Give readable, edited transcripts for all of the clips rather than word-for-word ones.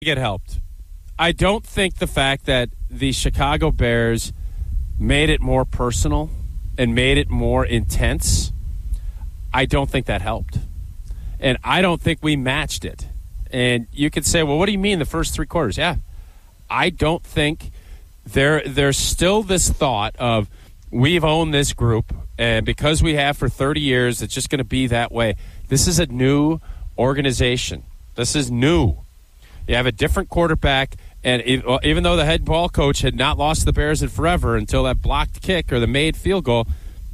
get helped. I don't think the fact that the Chicago Bears made it more personal and made it more intense, I don't think that helped. And I don't think we matched it. And you could say, well, what do you mean the first three quarters? Yeah. I don't think there's still this thought of we've owned this group, and because we have for 30 years, it's just going to be that way. This is a new organization. This is new. You have a different quarterback, and even though the head ball coach had not lost the Bears in forever until that blocked kick or the made field goal,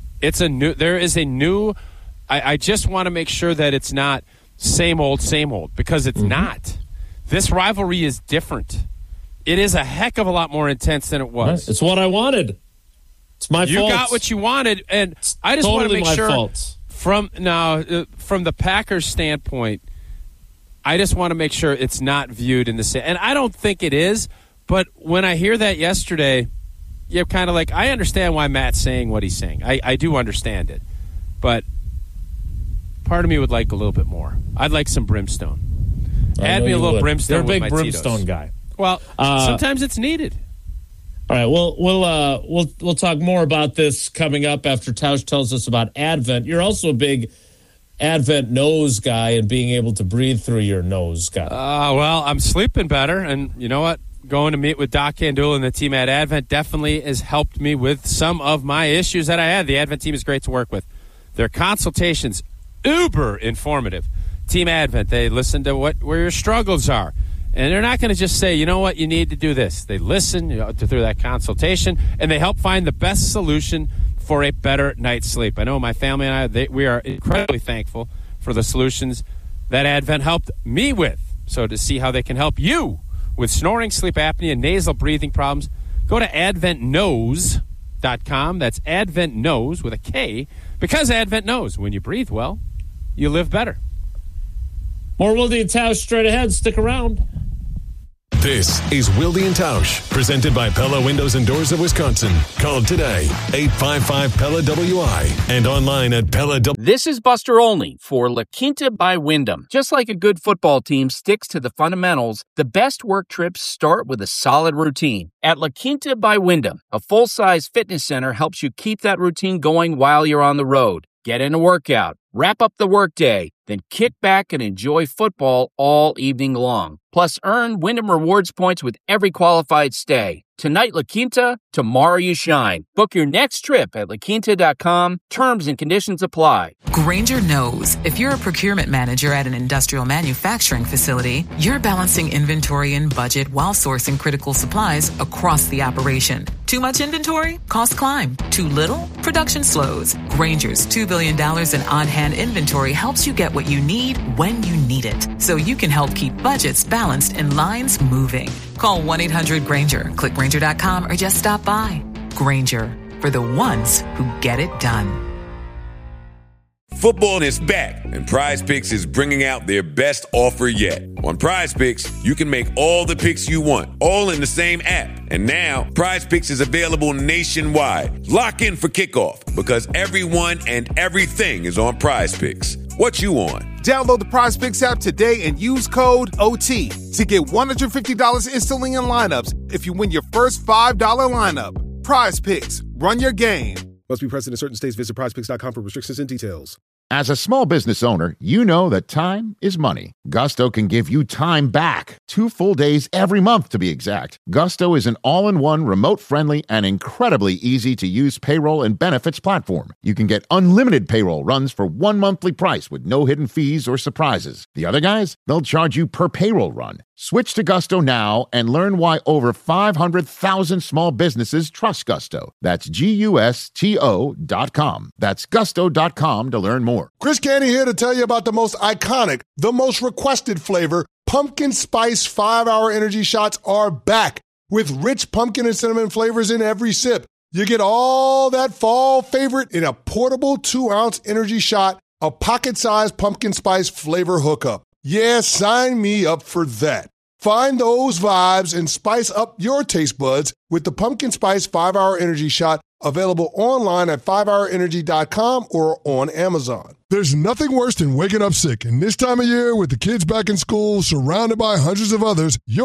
there is a new. I just want to make sure that it's not same old, because it's not. This rivalry is different. It is a heck of a lot more intense than it was. Right. It's what I wanted. It's my fault. You got what you wanted, and I just want to make sure from the Packers' standpoint, I just want to make sure it's not viewed in the same. And I don't think it is, but when I hear that yesterday, you're kind of like, I understand why Matt's saying what he's saying. I do understand it, but part of me would like a little bit more. I'd like some brimstone. Add me a little brimstone. You're a big with my brimstone Tito's guy. Well, sometimes it's needed. All right, we'll talk more about this coming up after Tausch tells us about Advent. You're also a big Advent nose guy and being able to breathe through your nose guy. Well, I'm sleeping better, and you know what? Going to meet with Doc Candula and the team at Advent definitely has helped me with some of my issues that I had. The Advent team is great to work with. Their consultations, uber informative. Team Advent, they listen to where your struggles are. And they're not going to just say, you know what, you need to do this. They listen through that consultation, and they help find the best solution for a better night's sleep. I know my family and I, we are incredibly thankful for the solutions that Advent helped me with. So to see how they can help you with snoring, sleep apnea, nasal breathing problems, go to adventknows.com. That's Advent Knows with a K, because Advent knows when you breathe well, you live better. More Wilde and Tausch straight ahead. Stick around. This is Wilde and Tausch, presented by Pella Windows and Doors of Wisconsin. Call today, 855-PELLA-WI, and online at Pella. This is Buster Olney for La Quinta by Wyndham. Just like a good football team sticks to the fundamentals, the best work trips start with a solid routine. At La Quinta by Wyndham, a full-size fitness center helps you keep that routine going while you're on the road. Get in a workout, wrap up the workday, then kick back and enjoy football all evening long. Plus, earn Wyndham Rewards points with every qualified stay. Tonight, La Quinta, tomorrow you shine. Book your next trip at laquinta.com. Terms and conditions apply. Grainger knows if you're a procurement manager at an industrial manufacturing facility, you're balancing inventory and budget while sourcing critical supplies across the operation. Too much inventory? Costs climb. Too little? Production slows. Grainger's $2 billion in on-hand inventory helps you get what you need when you need it, so you can help keep budgets balanced and lines moving. Call 1-800-GRAINGER, click Grainger.com, or just stop by. Grainger, for the ones who get it done. Football is back, and Prize Picks is bringing out their best offer yet. On Prize Picks, you can make all the picks you want, all in the same app. And now, Prize Picks is available nationwide. Lock in for kickoff, because everyone and everything is on Prize Picks. What you on? Download the Prize Picks app today and use code OT to get $150 instantly in lineups if you win your first $5 lineup. Prize Picks. Run your game. Must be present in certain states. Visit prizepicks.com for restrictions and details. As a small business owner, you know that time is money. Gusto can give you time back. 2 full days every month, to be exact. Gusto is an all-in-one, remote-friendly, and incredibly easy-to-use payroll and benefits platform. You can get unlimited payroll runs for one monthly price with no hidden fees or surprises. The other guys, they'll charge you per payroll run. Switch to Gusto now and learn why over 500,000 small businesses trust Gusto. That's GUSTO.com. That's Gusto.com to learn more. Chris Canty here to tell you about the most iconic, the most requested flavor. Pumpkin Spice 5-Hour Energy Shots are back with rich pumpkin and cinnamon flavors in every sip. You get all that fall favorite in a portable 2-ounce energy shot, a pocket-sized pumpkin spice flavor hookup. Yeah, sign me up for that. Find those vibes and spice up your taste buds with the Pumpkin Spice 5-Hour Energy Shot, available online at 5hourenergy.com or on Amazon. There's nothing worse than waking up sick, and this time of year with the kids back in school, surrounded by hundreds of others,